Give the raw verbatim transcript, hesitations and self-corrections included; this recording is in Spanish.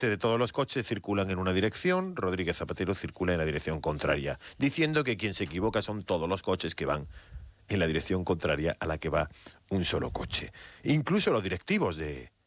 parte de todos los coches circulan en una dirección, Rodríguez Zapatero circula en la dirección contraria, diciendo que quien se equivoca son todos los coches que van en la dirección contraria a la que va un solo coche. Incluso los directivos de